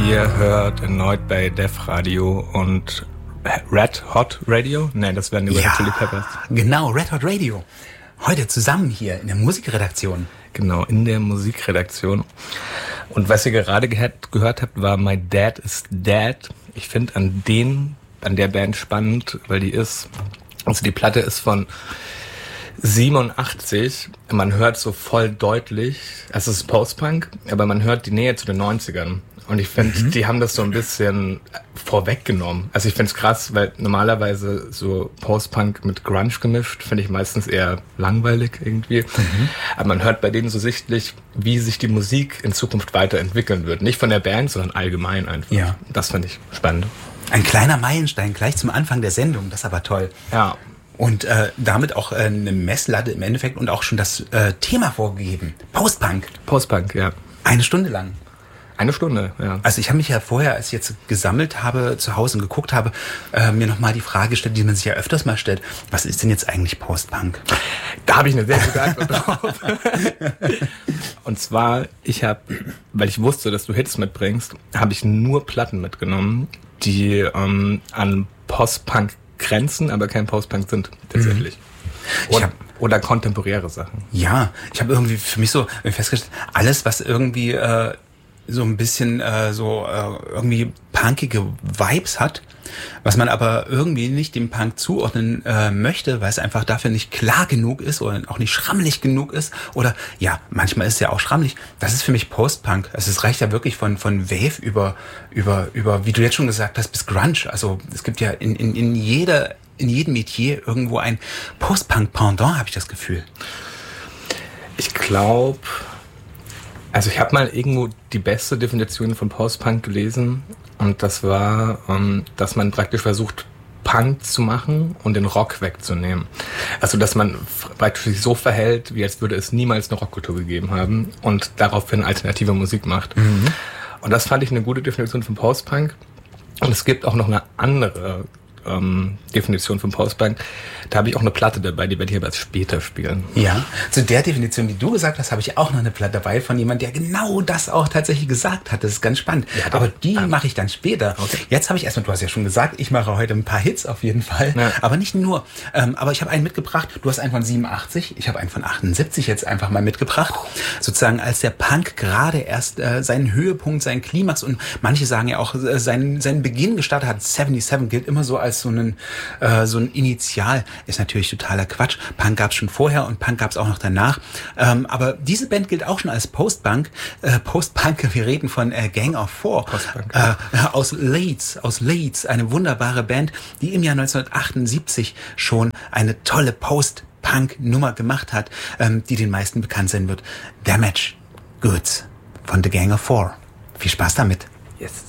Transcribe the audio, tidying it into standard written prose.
Ihr hört erneut bei Def Radio und Red Hot Radio? Nein, das werden die Red Hot Chili Peppers. Genau, Red Hot Radio. Heute zusammen hier in der Musikredaktion. Genau, in der Musikredaktion. Und was ihr gerade gehört habt, war My Dad is Dead. Ich finde an der Band spannend, weil die Platte ist von 87. Man hört so voll deutlich, es ist Post-Punk, aber man hört die Nähe zu den 90ern. Und ich finde, die haben das so ein bisschen vorweggenommen. Also ich finde es krass, weil normalerweise so Post-Punk mit Grunge gemischt, finde ich meistens eher langweilig irgendwie. Aber man hört bei denen so sichtlich, wie sich die Musik in Zukunft weiterentwickeln wird. Nicht von der Band, sondern allgemein einfach. Ja. Das finde ich spannend. Ein kleiner Meilenstein gleich zum Anfang der Sendung, das ist aber toll. Ja. Und damit auch eine Messlatte im Endeffekt und auch schon das Thema vorgegeben. Post-Punk. Post-Punk, ja. 1 Stunde lang. 1 Stunde, ja. Also ich habe mich ja vorher, als ich jetzt gesammelt habe, zu Hause und geguckt habe, mir nochmal die Frage gestellt, die man sich ja öfters mal stellt, was ist denn jetzt eigentlich Post-Punk? Da habe ich eine sehr gute Antwort drauf. Und zwar, weil ich wusste, dass du Hits mitbringst, habe ich nur Platten mitgenommen, die an Post-Punk grenzen, aber kein Post-Punk sind, tatsächlich. Oder kontemporäre Sachen. Ja, ich habe irgendwie für mich so festgestellt, alles, was irgendwie so ein bisschen irgendwie punkige Vibes hat, was man aber irgendwie nicht dem Punk zuordnen möchte, weil es einfach dafür nicht klar genug ist oder auch nicht schrammelig genug ist oder ja, manchmal ist es ja auch schrammelig. Das ist für mich Post-Punk. Also es reicht ja wirklich von Wave über, wie du jetzt schon gesagt hast, bis Grunge. Also es gibt ja in jedem Metier irgendwo ein Post-Punk-Pendant, habe ich das Gefühl. Ich glaube, also ich habe mal irgendwo die beste Definition von Post-Punk gelesen und das war, dass man praktisch versucht, Punk zu machen und den Rock wegzunehmen. Also dass man praktisch sich so verhält, wie als würde es niemals eine Rockkultur gegeben haben und daraufhin alternative Musik macht. Und das fand ich eine gute Definition von Post-Punk. Und es gibt auch noch eine andere Definition von Post-Punk. Da habe ich auch eine Platte dabei, die werde ich aber erst später spielen. Ja, zu der Definition, die du gesagt hast, habe ich auch noch eine Platte dabei von jemand, der genau das auch tatsächlich gesagt hat. Das ist ganz spannend. Ja, aber die mache ich dann später. Okay. Jetzt habe ich erstmal, du hast ja schon gesagt, ich mache heute ein paar Hits auf jeden Fall. Ja. Aber nicht nur. Aber ich habe einen mitgebracht. Du hast einen von 87. Ich habe einen von 78 jetzt einfach mal mitgebracht. Sozusagen als der Punk gerade erst seinen Höhepunkt, seinen Klimax und manche sagen ja auch seinen Beginn gestartet hat. 77 gilt immer so als so ein Initial. Ist natürlich totaler Quatsch. Punk gab es schon vorher und Punk gab es auch noch danach. Aber diese Band gilt auch schon als Post-Punk. Post-Punk, wir reden von Gang of Four. Aus Leeds. Eine wunderbare Band, die im Jahr 1978 schon eine tolle Post-Punk-Nummer gemacht hat, die den meisten bekannt sein wird. Damaged Goods von The Gang of Four. Viel Spaß damit. Yes.